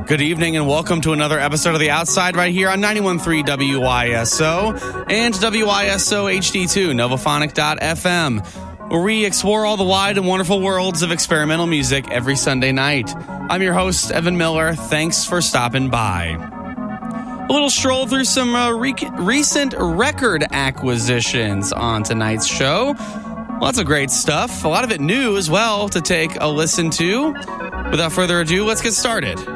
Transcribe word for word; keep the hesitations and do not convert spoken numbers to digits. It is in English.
Good evening and welcome to another episode of The Outside right here on ninety-one point three W I S O and W I S O H D two, novophonic dot f m, where we explore all the wide and wonderful worlds of experimental music every Sunday night. I'm your host, Evan Miller. Thanks for stopping by. A little stroll through some uh, re- recent record acquisitions on tonight's show. Lots of great stuff. A lot of it new as well to take a listen to. Without further ado, let's get started.